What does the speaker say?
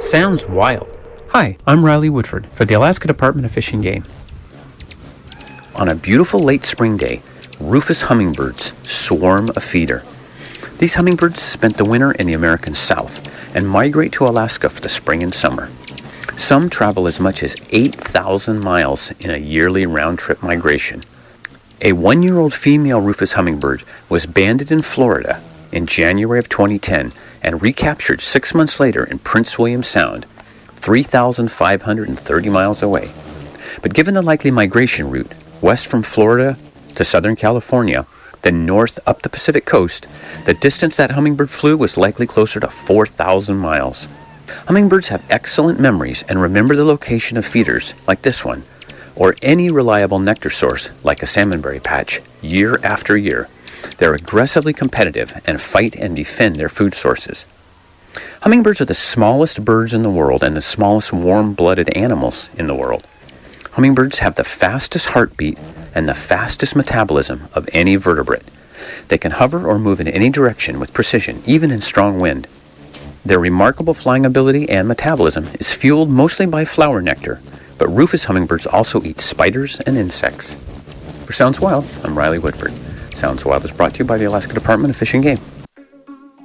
Sounds wild. Hi, I'm Riley Woodford for the Alaska Department of Fish and Game. On a beautiful late spring day, rufous hummingbirds swarm a feeder. These hummingbirds spent the winter in the American South and migrate to Alaska for the spring and summer. Some travel as much as 8,000 miles in a yearly round-trip migration. A 1-year-old female rufous hummingbird was banded in Florida in January of 2010 and recaptured 6 months later in Prince William Sound, 3,530 miles away. But given the likely migration route, west from Florida to Southern California, then north up the Pacific coast, the distance that hummingbird flew was likely closer to 4,000 miles. Hummingbirds have excellent memories and remember the location of feeders like this one, or any reliable nectar source like a salmonberry patch, year after year. They're aggressively competitive and fight and defend their food sources. Hummingbirds are the smallest birds in the world and the smallest warm-blooded animals in the world. Hummingbirds have the fastest heartbeat and the fastest metabolism of any vertebrate. They can hover or move in any direction with precision, even in strong wind. Their remarkable flying ability and metabolism is fueled mostly by flower nectar, but rufous hummingbirds also eat spiders and insects. For Sounds Wild, I'm Riley Woodford. Sounds Wild is brought to you by the Alaska Department of Fish and Game.